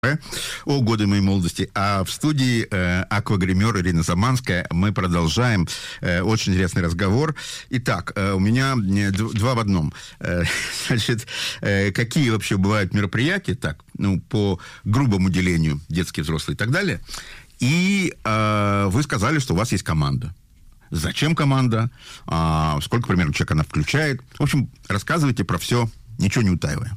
О, годы моей молодости. А в студии аквагример Ирина Заманская. Мы продолжаем очень интересный разговор. Итак, у меня два в одном. Значит, какие вообще бывают мероприятия, так, ну, по грубому делению, детские, взрослые и так далее. И вы сказали, что у вас есть команда. Зачем команда? Сколько примерно человек она включает? В общем, рассказывайте про все, ничего не утаивая.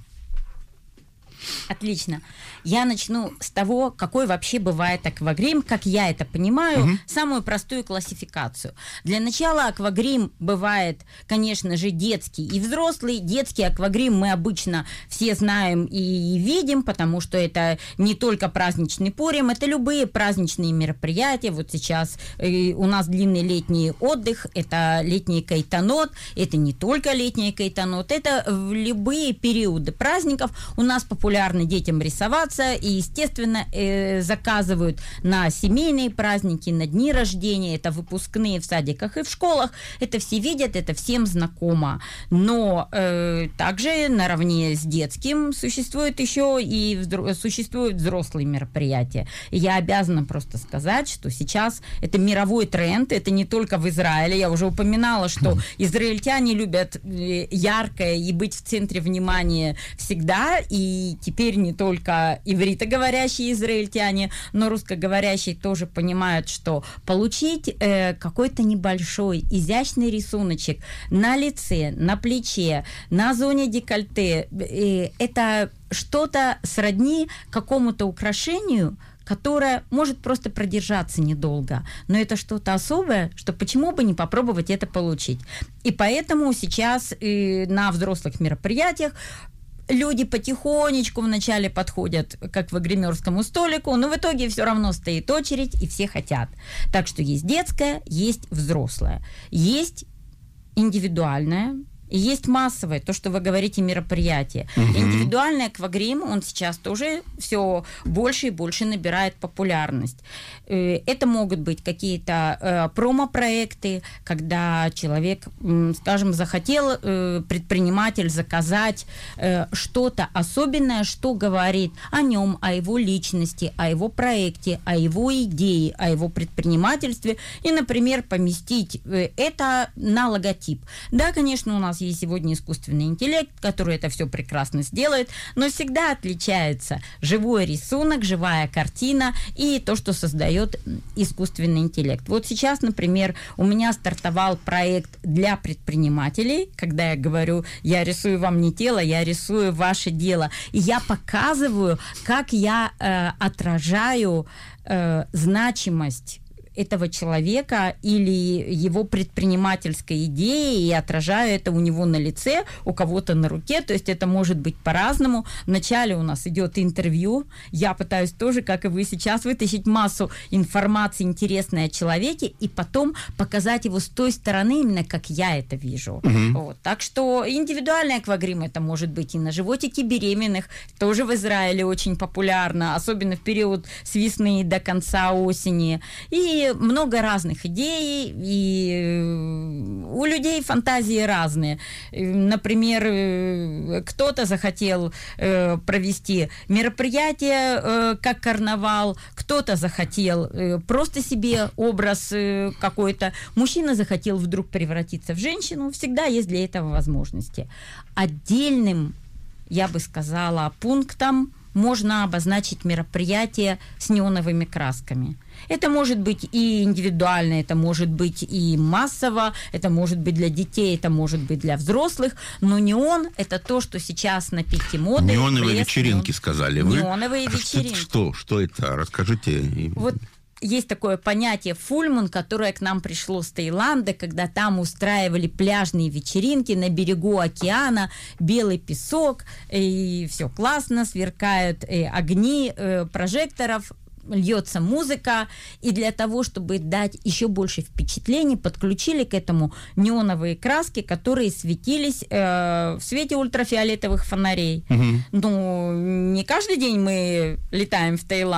Отлично. Я начну с того, какой вообще бывает аквагрим, как я это понимаю, самую простую классификацию. Для начала аквагрим бывает, конечно же, детский и взрослый. Детский аквагрим мы обычно все знаем и видим, потому что это не только праздничный Пурим, это любые праздничные мероприятия. Вот сейчас у нас длинный летний отдых, это летний кайтанот, это не только летний кайтанот, это в любые периоды праздников у нас популярно детям рисоваться, и, естественно, заказывают на семейные праздники, на дни рождения, это выпускные в садиках и в школах, это все видят, это всем знакомо. Но также наравне с детским существуют еще и существуют взрослые мероприятия. И я обязана просто сказать, что сейчас это мировой тренд, это не только в Израиле. Я уже упоминала, что израильтяне любят яркое и быть в центре внимания всегда, и теперь не только ивритоговорящие израильтяне, но русскоговорящие тоже понимают, что получить какой-то небольшой изящный рисуночек на лице, на плече, на зоне декольте, это что-то сродни какому-то украшению, которое может просто продержаться недолго. Но это что-то особое, что почему бы не попробовать это получить. И поэтому сейчас на взрослых мероприятиях люди потихонечку вначале подходят к аквагримерскому столику, но в итоге все равно стоит очередь, и все хотят. Так что есть детское, есть взрослое. Есть индивидуальное, и есть массовое, то, что вы говорите, мероприятие. Индивидуальный аквагрим, он сейчас тоже все больше и больше набирает популярность. Это могут быть какие-то промо-проекты, когда человек, скажем, захотел, предприниматель, заказать что-то особенное, что говорит о нем, о его личности, о его проекте, о его идее, о его предпринимательстве, и, например, поместить это на логотип. Да, конечно, у нас есть сегодня искусственный интеллект, который это все прекрасно сделает, но всегда отличается живой рисунок, живая картина и то, что создает искусственный интеллект. Вот сейчас, например, у меня стартовал проект для предпринимателей, когда я говорю, я рисую вам не тело, я рисую ваше дело, и я показываю, как я отражаю значимость этого человека или его предпринимательской идеи и отражаю это у него на лице, у кого-то на руке, то есть это может быть по-разному. Вначале у нас идет интервью, я пытаюсь тоже, как и вы сейчас, вытащить массу информации интересной о человеке и потом показать его с той стороны, именно как я это вижу. Вот. Так что индивидуальный аквагрим это может быть и на животике беременных, тоже в Израиле очень популярно, особенно в период с весны до конца осени. И много разных идей, и у людей фантазии разные. Например, кто-то захотел провести мероприятие как карнавал, кто-то захотел просто себе образ какой-то, мужчина захотел вдруг превратиться в женщину, всегда есть для этого возможности. Отдельным, я бы сказала, пунктом можно обозначить мероприятие с неоновыми красками. Это может быть и индивидуально, это может быть и массово, это может быть для детей, это может быть для взрослых, но неон – это то, что сейчас на пике моды. Неоновые вечеринки, сказали вы. Неоновые вечеринки. Что это? Расскажите. Вот есть такое понятие фульмун, которое к нам пришло с Таиланда, когда там устраивали пляжные вечеринки на берегу океана, белый песок, и все классно, сверкают огни прожекторов, льется музыка, и для того, чтобы дать еще больше впечатлений, подключили к этому неоновые краски, которые светились в свете ультрафиолетовых фонарей. Ну, не каждый день мы летаем в Таиланд,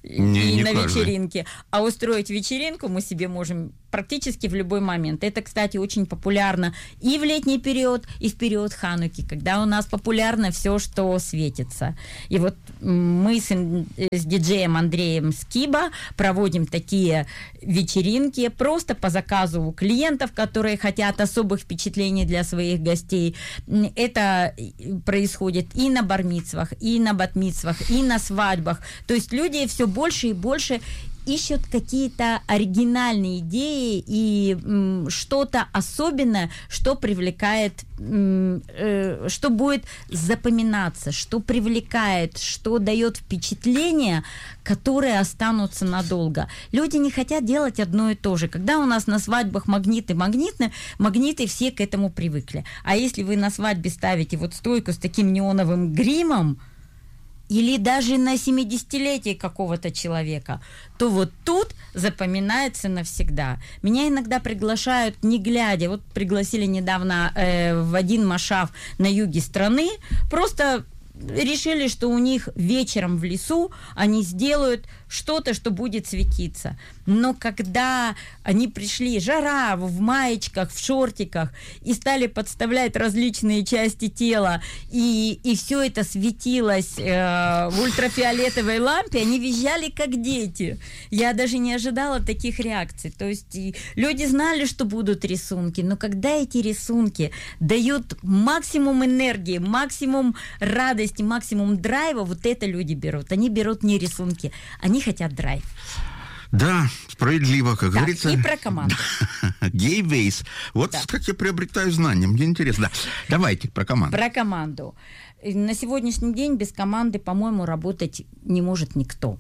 и на вечеринке. А устроить вечеринку мы себе можем практически в любой момент. Это, кстати, очень популярно и в летний период, и в период Хануки, когда у нас популярно все, что светится. И вот мы с диджеем Андреем Скиба проводим такие вечеринки просто по заказу у клиентов, которые хотят особых впечатлений для своих гостей. Это происходит и на бар-мицвах, и на бат-мицвах, и на свадьбах. То есть люди все больше и больше ищут какие-то оригинальные идеи и что-то особенное, что привлекает, что будет запоминаться, что привлекает, что дает впечатления, которые останутся надолго. Люди не хотят делать одно и то же. Когда у нас на свадьбах магниты, все к этому привыкли. А если вы на свадьбе ставите вот стойку с таким неоновым гримом, или даже на 70-летие какого-то человека, то вот тут запоминается навсегда. Меня иногда приглашают, не глядя, вот пригласили недавно в один машав на юге страны, просто решили, что у них вечером в лесу они сделают что-то, что будет светиться. Но когда они пришли, жара, в маечках, в шортиках, и стали подставлять различные части тела, и все это светилось в ультрафиолетовой лампе, они визжали как дети. Я даже не ожидала таких реакций. То есть люди знали, что будут рисунки, но когда эти рисунки дают максимум энергии, максимум радости, максимум драйва, вот это люди берут. Они берут не рисунки, они хотят драйв. Да, справедливо, как говорится. И про команду. Гейвейс. Вот да. Как я приобретаю знания. Мне интересно. Да. Давайте про команду. Про команду. На сегодняшний день без команды, по-моему, работать не может никто.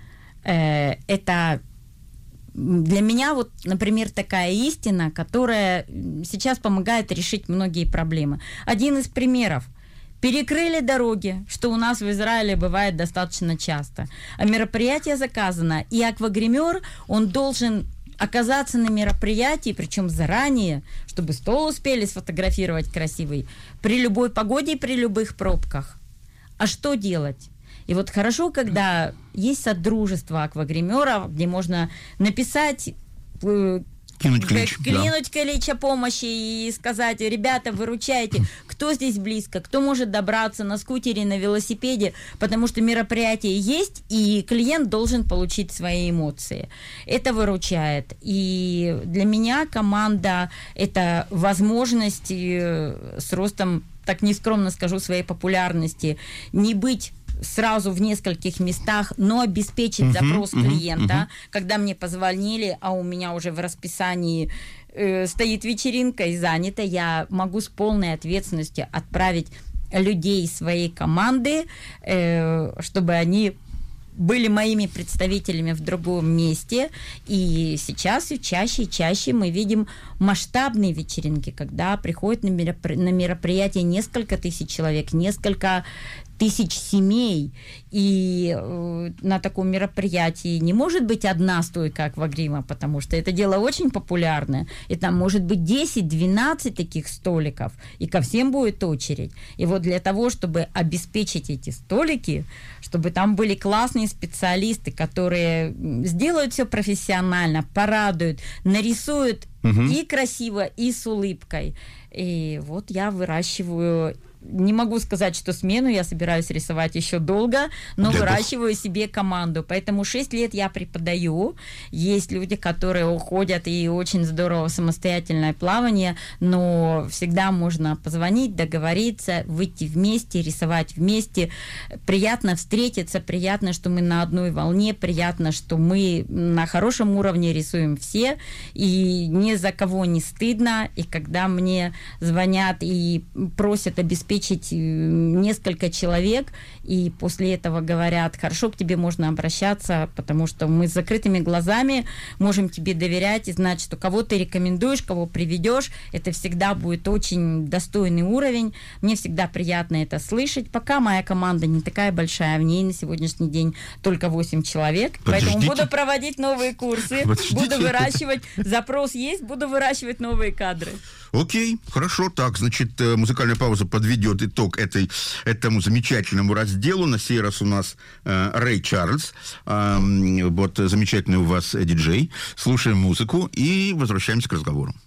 Это для меня, вот, например, такая истина, которая сейчас помогает решить многие проблемы. Один из примеров. Перекрыли дороги, что у нас в Израиле бывает достаточно часто. А мероприятие заказано, и аквагример, он должен оказаться на мероприятии, причем заранее, чтобы стол успели сфотографировать красивый, при любой погоде и при любых пробках. А что делать? И вот хорошо, когда есть содружество аквагримеров, где можно написать... Кинуть клич о помощи и сказать: ребята, выручайте, кто здесь близко, кто может добраться на скутере, на велосипеде, потому что мероприятие есть, и клиент должен получить свои эмоции. Это выручает. И для меня команда – это возможность с ростом, так нескромно скажу, своей популярности, не быть сразу в нескольких местах, но обеспечить запрос клиента. Когда мне позвонили, а у меня уже в расписании стоит вечеринка и занята, я могу с полной ответственностью отправить людей своей команды, чтобы они были моими представителями в другом месте. И сейчас все чаще и чаще мы видим масштабные вечеринки, когда приходят на мероприятие несколько тысяч человек, несколько тысяч семей, и на таком мероприятии не может быть одна стойка аквагрима, потому что это дело очень популярное, и там может быть 10-12 таких столиков, и ко всем будет очередь. И вот для того, чтобы обеспечить эти столики, чтобы там были классные специалисты, которые сделают все профессионально, порадуют, нарисуют и красиво, и с улыбкой. И вот я выращиваю... Не могу сказать, что смену я собираюсь рисовать еще долго, но выращиваю себе команду. Поэтому 6 лет я преподаю. Есть люди, которые уходят, и очень здорово самостоятельное плавание, но всегда можно позвонить, договориться, выйти вместе, рисовать вместе. Приятно встретиться, приятно, что мы на одной волне, приятно, что мы на хорошем уровне рисуем все, и ни за кого не стыдно. И когда мне звонят и просят обеспечить несколько человек, и после этого говорят: хорошо, к тебе можно обращаться, потому что мы с закрытыми глазами можем тебе доверять и знать, что кого ты рекомендуешь, кого приведешь, это всегда будет очень достойный уровень. Мне всегда приятно это слышать. Пока моя команда не такая большая, в ней на сегодняшний день только 8 человек, поэтому буду проводить новые курсы, буду выращивать, запрос есть, буду выращивать новые кадры. Окей, хорошо, так, значит, музыкальная пауза, подведем подведет итог этому замечательному разделу. На сей раз у нас Рэй Чарльз. Вот замечательный у вас диджей. Слушаем музыку и возвращаемся к разговору.